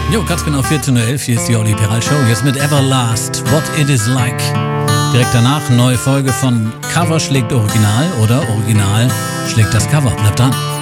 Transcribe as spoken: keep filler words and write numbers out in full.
Jo, ganz genau vierzehn Uhr elf, hier ist die Olli Peral Show. Jetzt mit Everlast, What It Is Like. Direkt danach neue Folge von Cover schlägt Original oder Original schlägt das Cover. Bleibt dran.